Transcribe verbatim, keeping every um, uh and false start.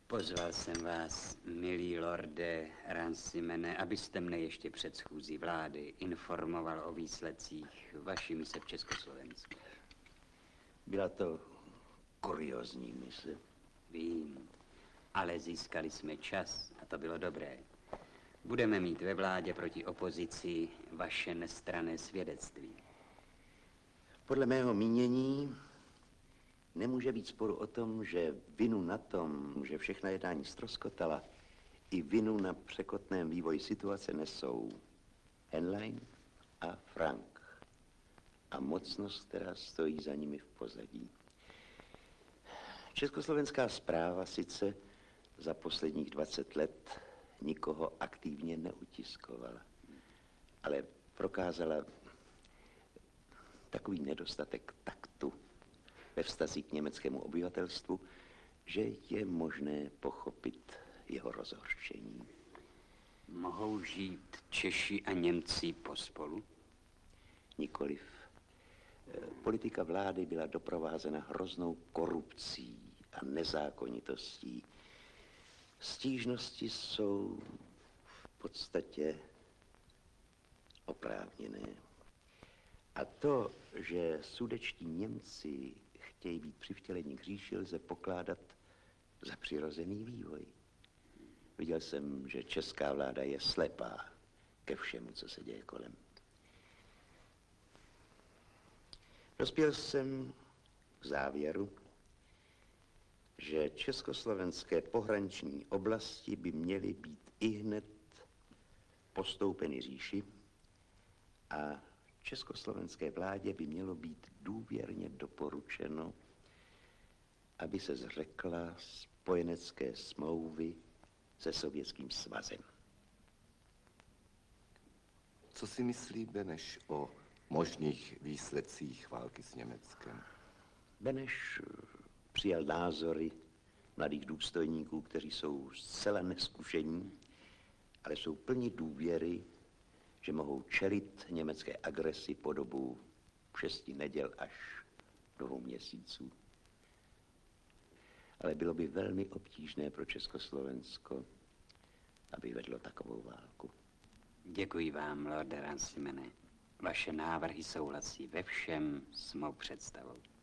Pozval jsem vás, milý lorde Rancimene, abyste mne ještě před schůzí vlády informoval o výsledcích vaší mise v Československu. Byla to kuriózní mise. Vím, ale získali jsme čas a to bylo dobré. Budeme mít ve vládě proti opozici vaše nestranné svědectví. Podle mého mínění nemůže být sporu o tom, že vinu na tom, že všechna jednání ztroskotala, i vinu na překotném vývoji situace nesou Henlein a Frank a mocnost, která stojí za nimi v pozadí. Československá správa sice za posledních dvacet let nikoho aktivně neutiskovala, ale prokázala takový nedostatek taktu ve vztazích k německému obyvatelstvu, že je možné pochopit jeho rozhořčení. Mohou žít Češi a Němci pospolu? Nikoliv. Politika vlády byla doprovázena hroznou korupcí a nezákonitostí. Stížnosti jsou v podstatě oprávněné. A to, že sudečtí Němci chtějí být přivtěleni k říši, lze pokládat za přirozený vývoj. Viděl jsem, že česká vláda je slepá ke všemu, co se děje kolem. Dospěl jsem k závěru, že československé pohraniční oblasti by měly být ihned postoupeny říši a československé vládě by mělo být důvěrně doporučeno, aby se zřekla spojenecké smlouvy se Sovětským svazem. Co si myslí Beneš o možných výsledcích války s Německem? Beneš přijal názory mladých důstojníků, kteří jsou zcela neskušení, ale jsou plni důvěry, že mohou čelit německé agresi po dobu šesti neděl až dvou měsíců. Ale bylo by velmi obtížné pro Československo, aby vedlo takovou válku. Děkuji vám, lorde Rancimene. Vaše návrhy souhlasí ve všem s mou představou.